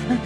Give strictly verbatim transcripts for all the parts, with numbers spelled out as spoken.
嗯，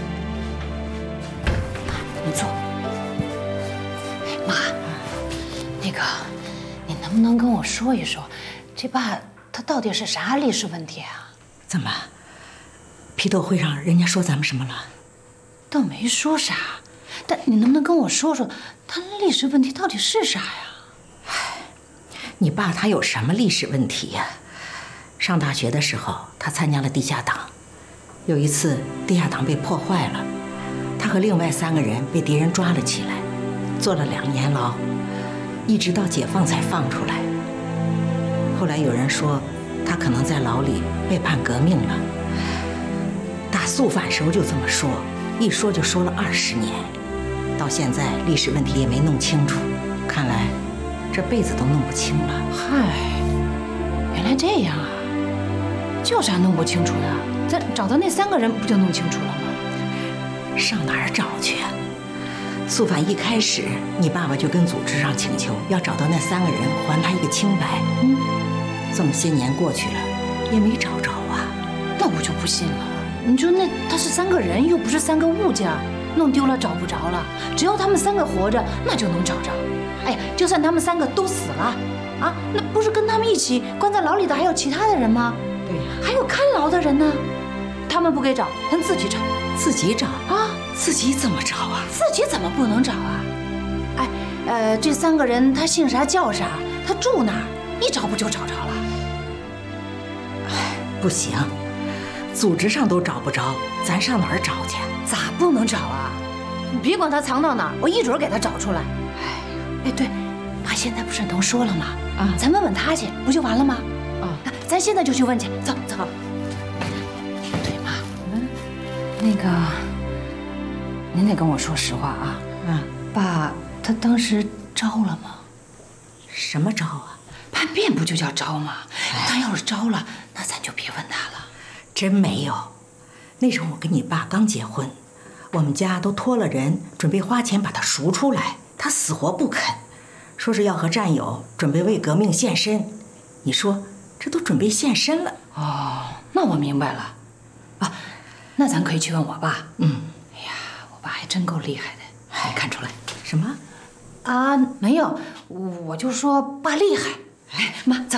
你坐。妈，那个，你能不能跟我说一说，这爸他到底是啥历史问题啊？ 怎么？批斗会上人家说咱们什么了？ 倒没说啥，但你能不能跟我说说，他历史问题到底是啥呀？ 唉，你爸他有什么历史问题呀？上大学的时候，他参加了地下党，有一次地下党被破坏了，他和另外三个人被敌人抓了起来，坐了两年牢，一直到解放才放出来。后来有人说，他可能在牢里背叛革命了。打肃反时候就这么说，一说就说了二十年，到现在历史问题也没弄清楚，看来这辈子都弄不清了。 嗨，原来这样啊！这有啥弄不清楚的？咱找到那三个人不就弄清楚了吗？ 上哪儿找去啊？肃反一开始，你爸爸就跟组织上请求要找到那三个人，还他一个清白。嗯，这么些年过去了，也没找着啊。 那我就不信了。你说那他是三个人，又不是三个物件，弄丢了找不着了。只要他们三个活着，那就能找着。哎呀，就算他们三个都死了，啊，那不是跟他们一起关在牢里的还有其他的人吗？ 对呀， 还有看牢的人呢。他们不给找，咱自己找。 自己找啊？ 自己怎么找啊？ 自己怎么不能找啊？哎，呃，这三个人他姓啥叫啥，他住哪儿，一找不就找着了？ 哎，不行。组织上都找不着，咱上哪儿找去？ 咋不能找啊？你别管他藏到哪儿，我一准给他找出来。哎，哎，对，爸现在不是能说了吗？啊，咱问问他去，不就完了吗？啊，咱现在就去问去，走走。对妈，嗯，那个，您得跟我说实话啊。嗯，爸他当时招了吗？ 什么招啊？ 叛变不就叫招吗？他要是招了，那咱就别问他了。 真没有，那时候我跟你爸刚结婚，我们家都托了人，准备花钱把他赎出来，他死活不肯，说是要和战友准备为革命献身。你说这都准备献身了。 哦，那我明白了。啊，那咱可以去问我爸。 嗯， 哎呀，我爸还真够厉害的，没看出来。 什么？ 啊，没有，我就说爸厉害。哎，妈，走。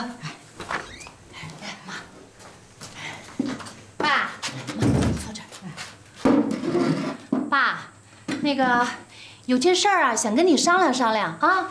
爸，那个有件事儿啊，想跟你商量商量啊。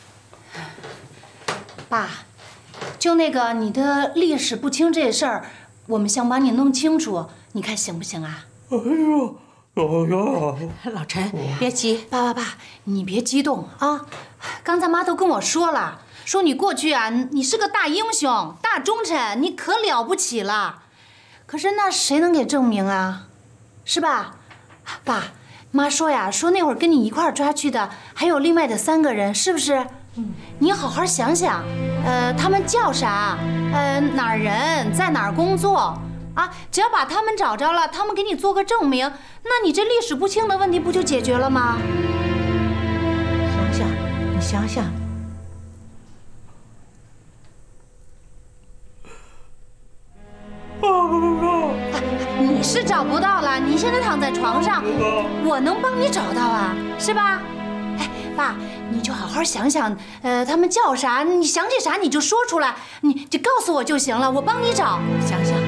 爸，就那个你的历史不清这事儿，我们想把你弄清楚，你看行不行啊？ 哎呦，哎呀， 老陈，别急。 爸爸爸，你别激动啊。刚才妈都跟我说了，说你过去啊，你是个大英雄、大忠臣，你可了不起了。可是那谁能给证明啊？是吧？爸，妈说呀，说那会儿跟你一块儿抓去的还有另外的三个人，是不是？嗯，你好好想想，呃，他们叫啥？呃，哪儿人，在哪儿工作？啊，只要把他们找着了，他们给你做个证明，那你这历史不清的问题不就解决了吗？ 想想，你想想。 你是找不到了，你现在躺在床上，我能帮你找到啊，是吧？哎，爸，你就好好想想，呃，他们叫啥？你想起啥你就说出来，你就告诉我就行了，我帮你找。 想想。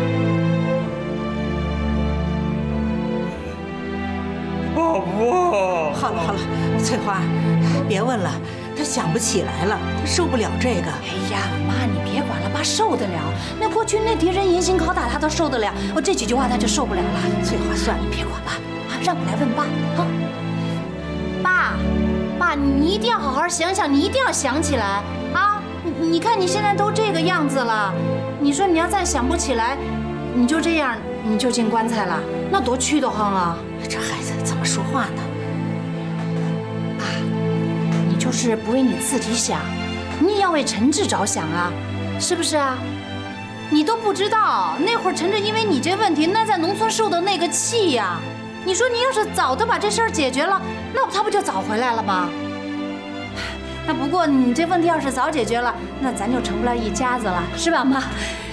爸爸， 好了好了，翠花，别问了，他想不起来了，他受不了这个。 哎呀，妈，你别管了，爸受得了。那过去那敌人严刑拷打，他都受得了，我这几句话他就受不了了。 翠花，算了， 别管了，啊，让我来问爸啊。爸，爸，你一定要好好想想，你一定要想起来啊！你你看你现在都这个样子了，你说你要再想不起来，你就这样你就进棺材了，那多觑得慌啊！ 这孩子怎么说话呢？ 爸，你就是不为你自己想，你也要为陈志着想啊，是不是啊？你都不知道那会儿陈志因为你这问题，那在农村受的那个气呀！你说你要是早都把这事儿解决了，那他不就早回来了吗？那不过你这问题要是早解决了，那咱就成不了一家子了，是吧，妈？